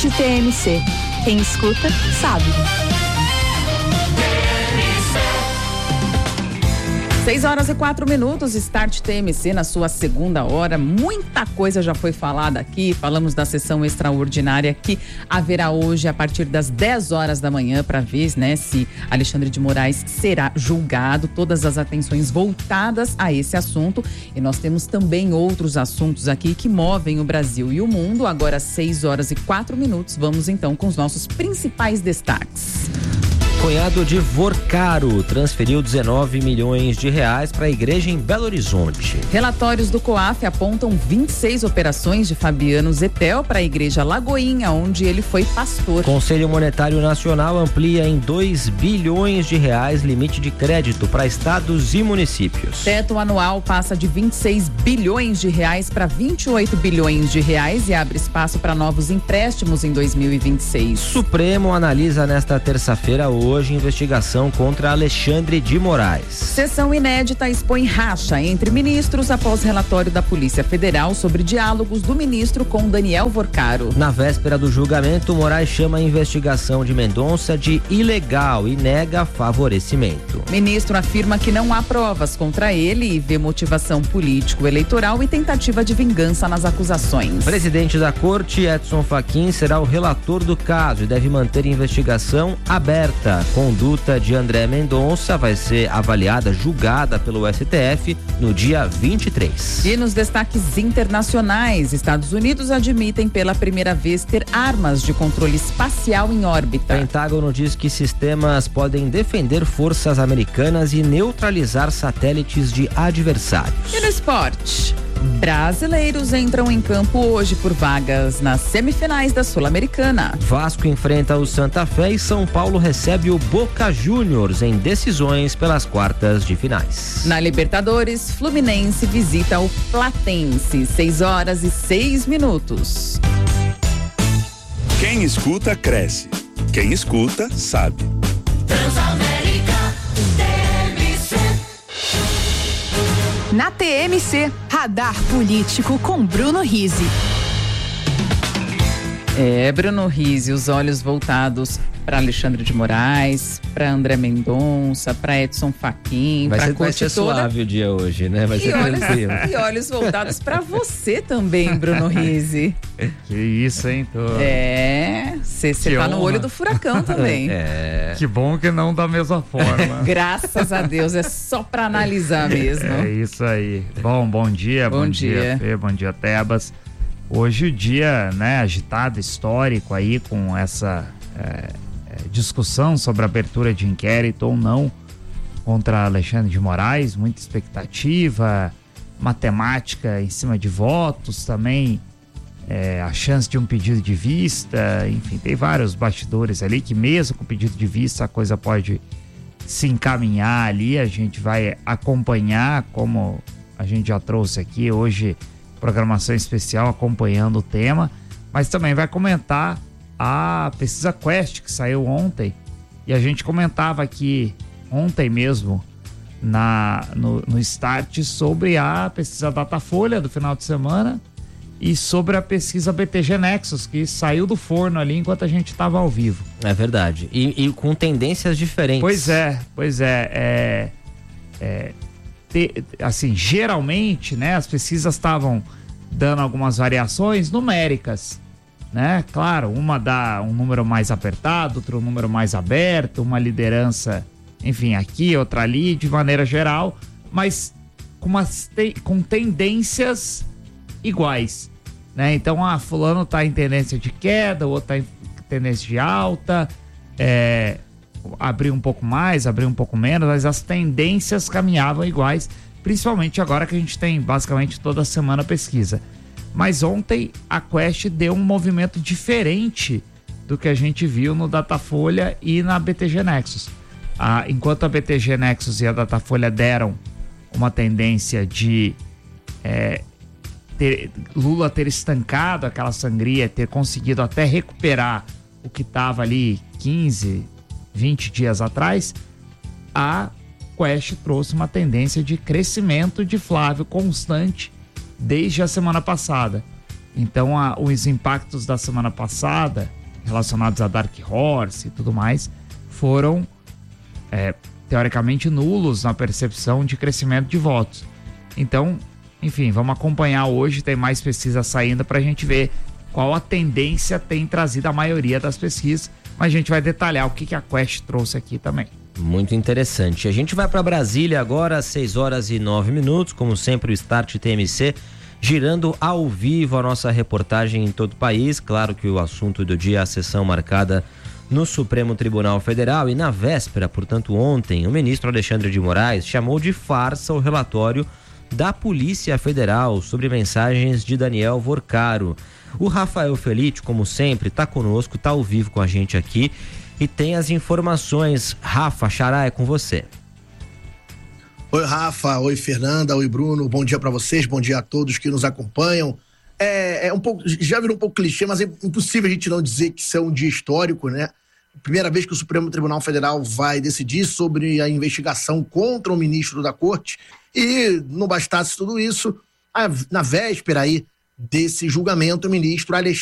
TMC. Quem escuta, sabe. 6h04, Start TMC na sua segunda hora. Muita coisa já foi falada aqui. Falamos da sessão extraordinária que haverá hoje a partir das 10 horas da manhã para ver, né, se Alexandre de Moraes será julgado. Todas as atenções voltadas a esse assunto. E nós temos também outros assuntos aqui que movem o Brasil e o mundo. Agora 6h04. Vamos então com os nossos principais destaques. Cunhado de Vorcaro transferiu 19 milhões de reais para a igreja em Belo Horizonte. Relatórios do COAF apontam 26 operações de Fabiano Zetel para a igreja Lagoinha, onde ele foi pastor. Conselho Monetário Nacional amplia em 2 bilhões de reais limite de crédito para estados e municípios. Teto anual passa de 26 bilhões de reais para 28 bilhões de reais e abre espaço para novos empréstimos em 2026. Supremo analisa nesta terça-feira hoje investigação contra Alexandre de Moraes. Sessão inédita expõe racha entre ministros após relatório da Polícia Federal sobre diálogos do ministro com Daniel Vorcaro. Na véspera do julgamento, Moraes chama a investigação de Mendonça de ilegal e nega favorecimento. Ministro afirma que não há provas contra ele e vê motivação político-eleitoral e tentativa de vingança nas acusações. Presidente da Corte, Edson Fachin, será o relator do caso e deve manter investigação aberta. A conduta de André Mendonça vai ser avaliada, julgada pelo STF no dia 23. E nos destaques internacionais, Estados Unidos admitem pela primeira vez ter armas de controle espacial em órbita. Pentágono diz que sistemas podem defender forças americanas e neutralizar satélites de adversários. E no esporte? Brasileiros entram em campo hoje por vagas nas semifinais da Sul-Americana. Vasco enfrenta o Santa Fé e São Paulo recebe o Boca Juniors em decisões pelas quartas de finais. Na Libertadores, Fluminense visita o Platense, 6h06. Quem escuta, cresce. Quem escuta, sabe. Na TMC, Radar Político com Bruno Rizzi. Bruno Rizzi, os olhos voltados para Alexandre de Moraes, para André Mendonça, para Edson Fachin, para a corte toda. Vai ser suave o dia hoje, né? Vai ser tranquilo. E olhos voltados para você também, Bruno Rizzi. Que isso, hein? Você tá no olho do furacão também. Que bom que não da mesma forma. Graças a Deus, é só para analisar mesmo. É isso aí. Bom dia, bom dia, Fê, bom dia, Tebas. Hoje o dia, né, agitado, histórico aí com essa discussão sobre a abertura de inquérito ou não contra Alexandre de Moraes, muita expectativa, matemática em cima de votos também, a chance de um pedido de vista, enfim, tem vários bastidores ali que mesmo com o pedido de vista a coisa pode se encaminhar ali, a gente vai acompanhar, como a gente já trouxe aqui hoje, programação especial acompanhando o tema, mas também vai comentar a pesquisa Quest que saiu ontem e a gente comentava aqui ontem mesmo no Start sobre a pesquisa Datafolha do final de semana e sobre a pesquisa BTG Nexus que saiu do forno ali enquanto a gente estava ao vivo. É verdade, e com tendências diferentes. Pois é, assim, geralmente, né, as pesquisas estavam dando algumas variações numéricas, né? Claro, uma dá um número mais apertado, outro número mais aberto, uma liderança, enfim, aqui, outra ali, de maneira geral, mas com tendências iguais, né? Então, fulano tá em tendência de queda, o outro tá em tendência de alta, abriu um pouco mais, abriu um pouco menos, mas as tendências caminhavam iguais, principalmente agora que a gente tem basicamente toda semana pesquisa. Mas ontem a Quest deu um movimento diferente do que a gente viu no Datafolha e na BTG Nexus. Enquanto a BTG Nexus e a Datafolha deram uma tendência de Lula ter estancado aquela sangria, ter conseguido até recuperar o que estava ali 15, 20 dias atrás, a Quest trouxe uma tendência de crescimento de Flávio constante desde a semana passada. Então, os impactos da semana passada, relacionados a Dark Horse e tudo mais, foram teoricamente nulos na percepção de crescimento de votos. Então, enfim, vamos acompanhar hoje, tem mais pesquisa saindo para a gente ver qual a tendência tem trazido a maioria das pesquisas, mas a gente vai detalhar o que a Quest trouxe aqui também. Muito interessante. A gente vai para Brasília agora, às 6h09, como sempre o Start TMC, girando ao vivo a nossa reportagem em todo o país. Claro que o assunto do dia é a sessão marcada no Supremo Tribunal Federal e na véspera, portanto ontem, o ministro Alexandre de Moraes chamou de farsa o relatório da Polícia Federal sobre mensagens de Daniel Vorcaro. O Rafael Felite, como sempre, está conosco, está ao vivo com a gente aqui e tem as informações. Rafa, Xará, é com você. Oi, Rafa, oi, Fernanda, oi, Bruno, bom dia para vocês, bom dia a todos que nos acompanham. É um pouco, já virou um pouco clichê, mas é impossível a gente não dizer que isso é um dia histórico, né? Primeira vez que o Supremo Tribunal Federal vai decidir sobre a investigação contra o ministro da Corte, e não bastasse tudo isso, na véspera aí desse julgamento, o ministro Alexandre